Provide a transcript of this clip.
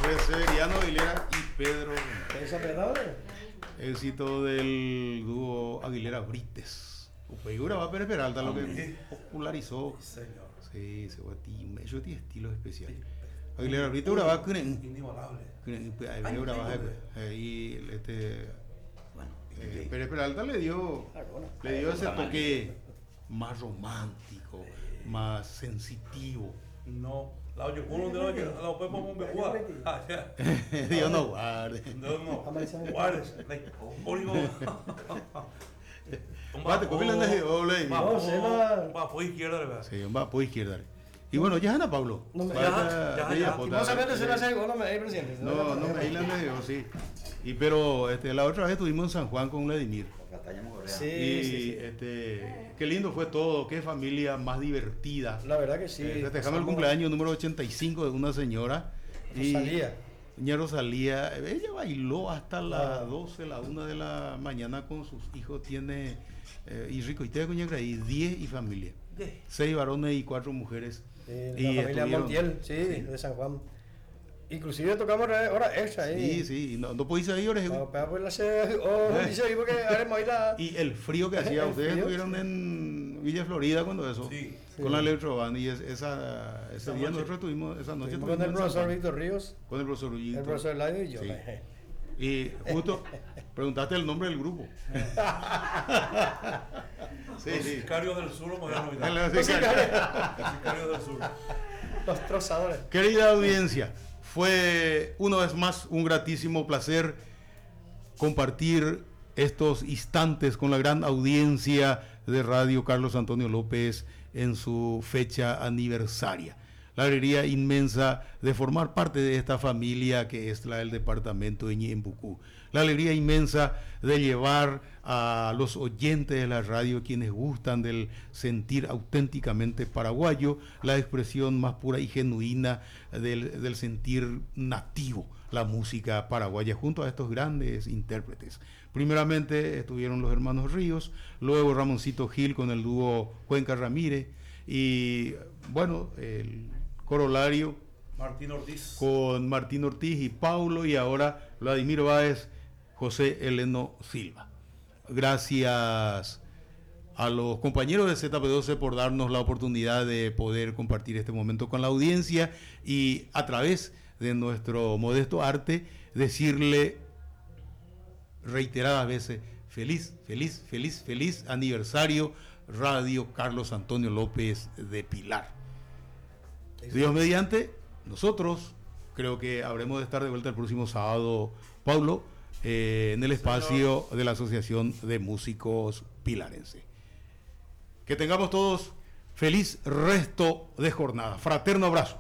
Severiano Aguilera y Pedro Renal. ¿Eso es verdad? Éxito del dúo Aguilera Brites. Upegura va a Peralta, lo que popularizó. Señor. Sí, se va a ti. Ellos tienen estilos especiales. Aguilera Brites va con inigualable. Y Pérez Peralta le dio ese toque más romántico, más sensitivo. No, la oye, uno de la puede poner un bejuá. Dios no guarde. No, guardes. Bate, cómile de doble. Va por izquierda, ¿verdad? Sí, va por izquierda. Y bueno, ya Ana Pablo. Ya. Lastimosamente se lo hace no me presidente. No, me ahí la dio, sí. Y pero la otra vez estuvimos en San Juan con Vladimir. Sí, y qué lindo fue todo, qué familia más divertida. La verdad que sí. Festejamos el cumpleaños número 85 de una señora. Rosalía. Doña Rosalía, ella bailó hasta las 12, la 1 de la mañana con sus hijos. Tiene, y rico, y tiene coñac ahí, 10 y familia. 6 varones y 4 mujeres. Y la familia Montiel, sí, de San Juan. Inclusive tocamos hora extra ahí. Sí, no podéis ir ahora. Y el frío que hacía, ustedes estuvieron en Villa Florida cuando eso, con la Electroband, y ese día nosotros estuvimos, esa noche con el profesor Víctor Ríos, con el profesor Víctor, el profesor Eladio y yo. Sí. Y justo preguntaste el nombre del grupo. Los Sicarios del Sur, Los Sicarios del Sur. Los trozadores. Querida audiencia, fue una vez más un gratísimo placer compartir estos instantes con la gran audiencia de Radio Carlos Antonio López en su fecha aniversaria. La alegría inmensa de formar parte de esta familia que es la del departamento de Ñembucú. La alegría inmensa de llevar a los oyentes de la radio, quienes gustan del sentir auténticamente paraguayo, la expresión más pura y genuina del sentir nativo, la música paraguaya, junto a estos grandes intérpretes. Primeramente estuvieron los hermanos Ríos, luego Ramoncito Gil con el dúo Cuenca Ramírez, y bueno, el corolario Martín Ortiz con Martín Ortiz y Paulo, y ahora Vladimir Báez, José Eleno Silva. Gracias a los compañeros de ZP12 por darnos la oportunidad de poder compartir este momento con la audiencia y a través de nuestro modesto arte decirle reiteradas veces feliz aniversario Radio Carlos Antonio López de Pilar. Dios mediante, nosotros creo que habremos de estar de vuelta el próximo sábado, Paulo, en el espacio de la Asociación de Músicos Pilarense. Que tengamos todos feliz resto de jornada. Fraterno abrazo.